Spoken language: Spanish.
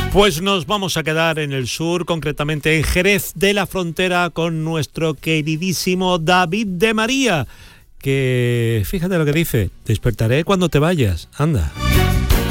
Pues nos vamos a quedar en el sur, concretamente en Jerez de la Frontera, con nuestro queridísimo David de María, que fíjate lo que dice: despertaré cuando te vayas, anda.